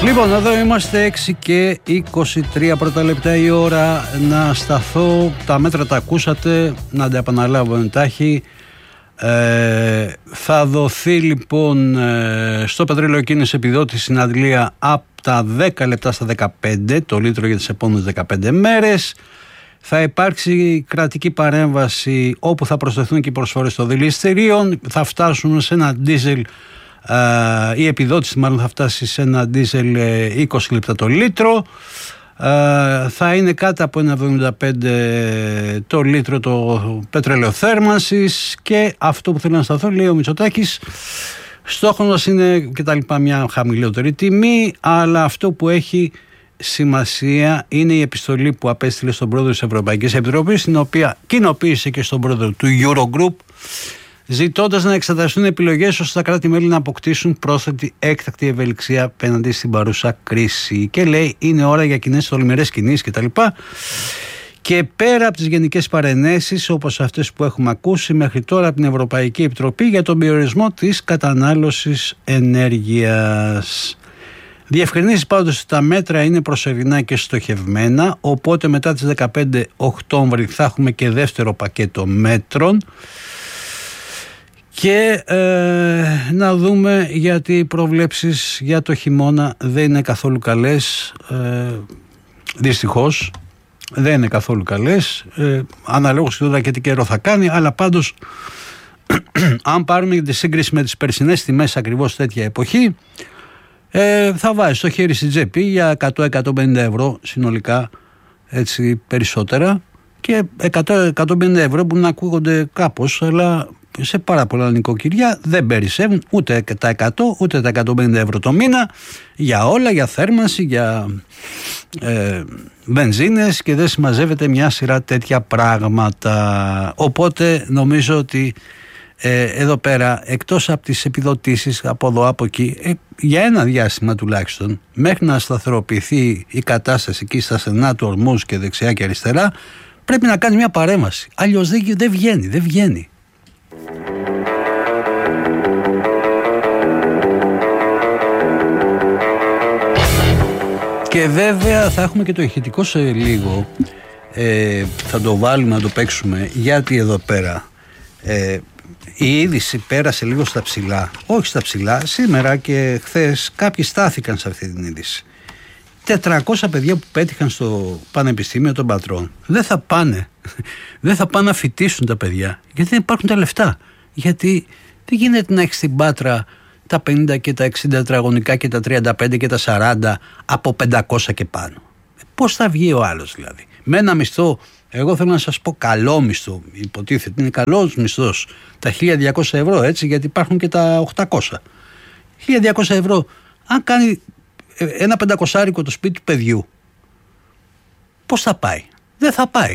Λοιπόν, εδώ είμαστε 6 και 23 πρώτα λεπτά η ώρα. Να σταθώ, τα μέτρα τα ακούσατε, να τα επαναλάβω εντάχει. Θα δοθεί λοιπόν στο πετρέλαιο κίνηση επιδότηση στην Αντλία από τα 10 λεπτά στα 15 το λίτρο για τις επόμενες 15 μέρες. Θα υπάρξει κρατική παρέμβαση όπου θα προσθεθούν και οι προσφορές των δηληστηρίων. Θα φτάσουν σε ένα ντίζελ, η επιδότηση μάλλον θα φτάσει σε ένα ντίζελ 20 λεπτά το λίτρο. Θα είναι κάτω από 1,75 το λίτρο το πετρέλαιο θέρμανσης. Και αυτό που θέλω να σταθώ, λέει ο Μητσοτάκης, στόχος μας είναι και τα λοιπά μια χαμηλότερη τιμή, αλλά αυτό που έχει σημασία είναι η επιστολή που απέστειλε στον πρόεδρο της Ευρωπαϊκής Επιτροπής, την οποία κοινοποίησε και στον πρόεδρο του Eurogroup, ζητώντας να εξεταστούν επιλογές ώστε τα κράτη-μέλη να αποκτήσουν πρόσθετη έκτακτη ευελιξία απέναντι στην παρούσα κρίση. Και λέει, είναι ώρα για κοινές τολμηρές κινήσεις κτλ. Και πέρα από τις γενικές παρενέσεις όπως αυτές που έχουμε ακούσει μέχρι τώρα από την Ευρωπαϊκή Επιτροπή για τον περιορισμό της κατανάλωσης ενέργειας. Διευκρινίσεις πάντως ότι τα μέτρα είναι προσωρινά και στοχευμένα, οπότε μετά τις 15 Οκτώβρη θα έχουμε και δεύτερο πακέτο μέτρων. Και να δούμε, γιατί οι προβλέψεις για το χειμώνα δεν είναι καθόλου καλές, δυστυχώς δεν είναι καθόλου καλές, αναλόγως τώρα και τι καιρό θα κάνει, αλλά πάντως αν πάρουμε τη σύγκριση με τις περσινές τιμές ακριβώς τέτοια εποχή, θα βάζει το χέρι στην τσέπη για 100-150 ευρώ συνολικά, έτσι περισσότερα, και 100-150 ευρώ που να ακούγονται κάπως, αλλά σε πάρα πολλά νοικοκυριά δεν περισσεύουν ούτε τα 100 ούτε τα 150 ευρώ το μήνα για όλα, για θέρμανση, για βενζίνες, και δεν συμμαζεύεται μια σειρά τέτοια πράγματα. Οπότε νομίζω ότι εδώ πέρα, εκτός από τις επιδοτήσεις από εδώ από εκεί, για ένα διάστημα τουλάχιστον, μέχρι να σταθεροποιηθεί η κατάσταση εκεί στα στενά του Ορμούζ και δεξιά και αριστερά, πρέπει να κάνει μια παρέμβαση. Αλλιώς δεν βγαίνει. Και βέβαια θα έχουμε και το ηχητικό σε λίγο, θα το βάλουμε να το παίξουμε, γιατί εδώ πέρα η είδηση πέρασε λίγο στα ψηλά. Όχι στα ψηλά, σήμερα και χθες κάποιοι στάθηκαν σε αυτή την είδηση. 400 παιδιά που πέτυχαν στο Πανεπιστήμιο των Πατρών δεν θα πάνε να φοιτήσουν τα παιδιά, γιατί δεν υπάρχουν τα λεφτά. Γιατί δεν γίνεται να έχεις στην Πάτρα τα 50 και τα 60 τετραγωνικά και τα 35 και τα 40 από 500 και πάνω. Πώς θα βγει ο άλλος δηλαδή? Με ένα μισθό, εγώ θέλω να σας πω καλό μισθό, υποτίθεται είναι καλός μισθός, τα 1.200 ευρώ, έτσι, γιατί υπάρχουν και τα 800. 1.200 ευρώ, αν κάνει ένα 500 το σπίτι του παιδιού, πώς θα πάει? Δεν θα πάει.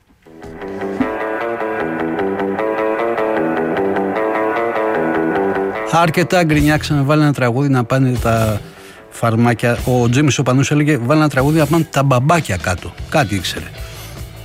Αρκετά γκρινιάξαμε, βάλε ένα τραγούδι να πάνε τα φαρμάκια. Ο Τζίμις ο Πανούς έλεγε βάλε ένα τραγούδι να πάνε τα μπαμπάκια κάτω. Κάτι ήξερε.